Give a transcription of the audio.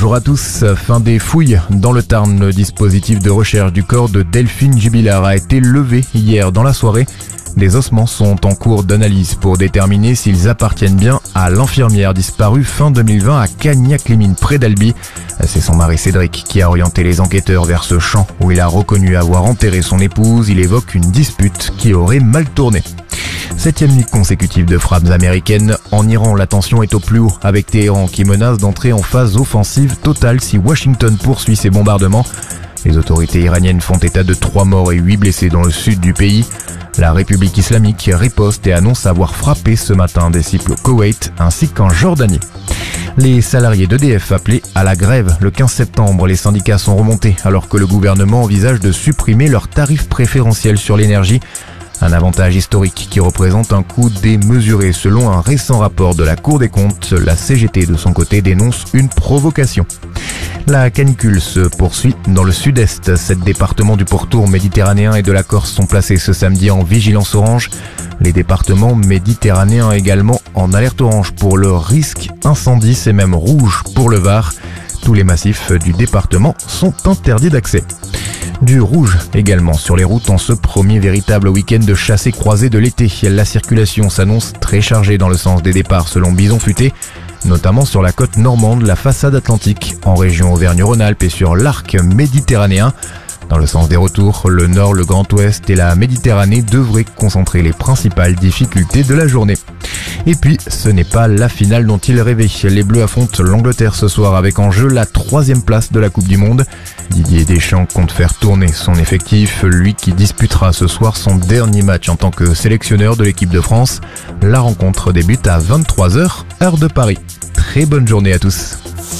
bonjour à tous. Fin des fouilles dans le Tarn. Le dispositif de recherche du corps de Delphine Jubilard a été levé hier dans la soirée. Des ossements sont en cours d'analyse pour déterminer s'ils appartiennent bien à l'infirmière disparue fin 2020 à Cagnac-les-Mines près d'Albi. C'est son mari Cédric qui a orienté les enquêteurs vers ce champ où il a reconnu avoir enterré son épouse. Il évoque une dispute qui aurait mal tourné. 7e nuit consécutive de frappes américaines. En Iran, la tension est au plus haut, avec Téhéran qui menace d'entrer en phase offensive totale si Washington poursuit ses bombardements. Les autorités iraniennes font état de 3 morts et 8 blessés dans le sud du pays. La République islamique riposte et annonce avoir frappé ce matin des cibles au Koweït ainsi qu'en Jordanie. Les salariés d'EDF appelés à la grève le 15 septembre, les syndicats sont remontés alors que le gouvernement envisage de supprimer leurs tarifs préférentiels sur l'énergie. Un avantage historique qui représente un coût démesuré selon un récent rapport de la Cour des comptes. La CGT de son côté dénonce une provocation. La canicule se poursuit dans le sud-est. 7 départements du pourtour méditerranéen et de la Corse sont placés ce samedi en vigilance orange. Les départements méditerranéens également en alerte orange pour le risque incendie, c'est même rouge pour le Var. Tous les massifs du département sont interdits d'accès. Du rouge également sur les routes en ce premier véritable week-end de chassé-croisé de l'été. La circulation s'annonce très chargée dans le sens des départs selon Bison Futé, notamment sur la côte normande, la façade atlantique, en région Auvergne-Rhône-Alpes et sur l'arc méditerranéen. Dans le sens des retours, le nord, le grand ouest et la Méditerranée devraient concentrer les principales difficultés de la journée. Et puis, ce n'est pas la finale dont ils rêvaient. Les Bleus affrontent l'Angleterre ce soir avec en jeu la 3e place de la Coupe du Monde. Didier Deschamps compte faire tourner son effectif, lui qui disputera ce soir son dernier match en tant que sélectionneur de l'équipe de France. La rencontre débute à 23h, heure de Paris. Très bonne journée à tous.